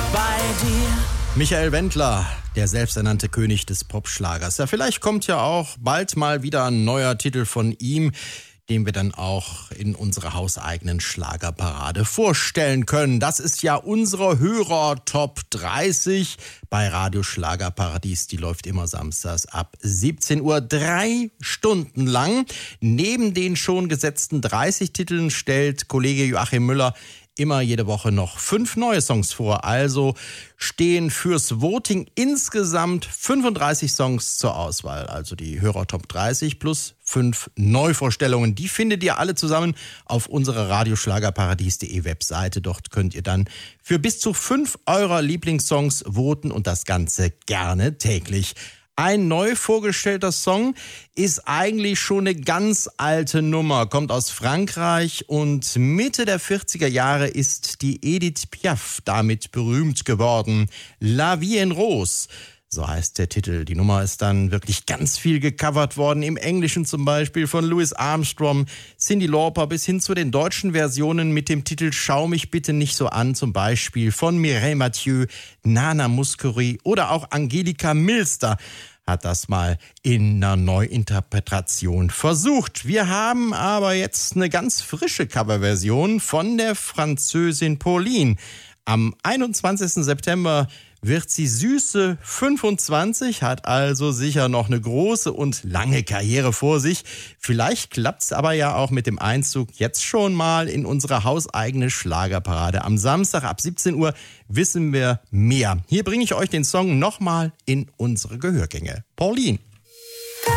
bei dir. Michael Wendler, der selbsternannte König des Popschlagers. Ja, vielleicht kommt ja auch bald mal wieder ein neuer Titel von ihm, den wir dann auch in unserer hauseigenen Schlagerparade vorstellen können. Das ist ja unsere Hörer-Top 30 bei Radio Schlagerparadies. Die läuft immer samstags ab 17 Uhr, 3 Stunden lang. Neben den schon gesetzten 30 Titeln stellt Kollege Joachim Müller immer jede Woche noch 5 neue Songs vor. Also stehen fürs Voting insgesamt 35 Songs zur Auswahl. Also die Hörer Top 30 plus 5 Neuvorstellungen. Die findet ihr alle zusammen auf unserer radioschlagerparadies.de Webseite. Dort könnt ihr dann für bis zu 5 eurer Lieblingssongs voten und das Ganze gerne täglich. Ein neu vorgestellter Song ist eigentlich schon eine ganz alte Nummer, kommt aus Frankreich und Mitte der 40er Jahre ist die Edith Piaf damit berühmt geworden. La Vie en Rose, so heißt der Titel. Die Nummer ist dann wirklich ganz viel gecovert worden, im Englischen zum Beispiel von Louis Armstrong, Cyndi Lauper bis hin zu den deutschen Versionen mit dem Titel Schau mich bitte nicht so an, zum Beispiel von Mireille Mathieu, Nana Mouskouri oder auch Angelika Milster hat das mal in einer Neuinterpretation versucht. Wir haben aber jetzt eine ganz frische Coverversion von der Französin Pauline. Am 21. September wird sie süße 25, hat also sicher noch eine große und lange Karriere vor sich. Vielleicht klappt's aber ja auch mit dem Einzug jetzt schon mal in unsere hauseigene Schlagerparade. Am Samstag ab 17 Uhr wissen wir mehr. Hier bringe ich euch den Song nochmal in unsere Gehörgänge. Pauline.